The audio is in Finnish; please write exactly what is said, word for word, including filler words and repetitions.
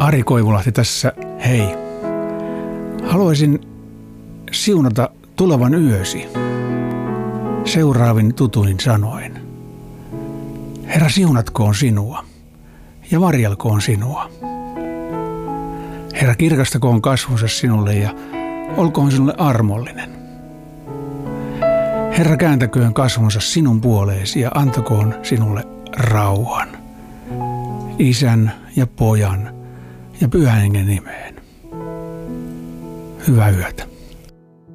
Ari Koivulahti tässä, hei. Haluaisin siunata tulevan yösi seuraavin tutuin sanoin. Herra, siunatkoon sinua ja varjelkoon sinua. Herra, kirkastakoon kasvonsa sinulle ja olkoon sinulle armollinen. Herra, kääntäköön kasvonsa sinun puoleesi ja antakoon sinulle rauhan. Isän ja pojan ja Pyhän Hengen nimeen. Hyvää yötä.